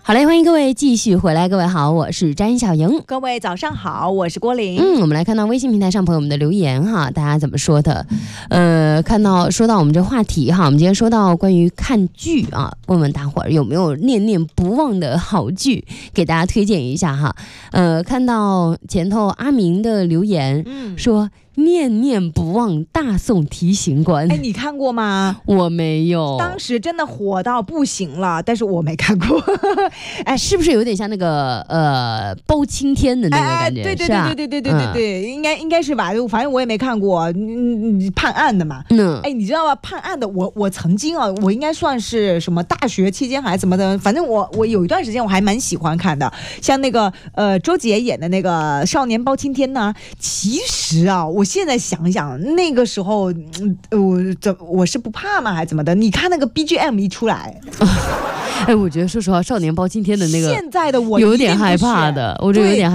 好嘞，欢迎各位继续回来。各位好，我是詹小莹。 各位早上好，我是郭玲。 我们来看到微信平台上朋友们的留言哈，大家怎么说的？说到我们这话题哈，我们今天说到关于看剧啊，问问大伙儿有没有念念不忘的好剧，给大家推荐一下哈。看到前头阿明的留言，说念念不忘大宋提刑官。 哎，你看过吗？ 我没有。 当时真的火到不行了，但是我没看过。 哎，是不是有点像那个包青天的那个感觉？ 对，应该是吧？反正我也没看过，判案的嘛。哎，你知道吧？判案的，我曾经啊，我应该算是什么大学期间还是怎么的，反正我有一段时间我还蛮喜欢看的，像那个周杰演的那个少年包青天呢。其实啊，我现在想想，那个时候，我是不怕吗？还是怎么的？你看那个 BGM 一出来， 哎，我觉得说实话，少年包青天的那个， 现在的我有点害怕的，我觉得有点。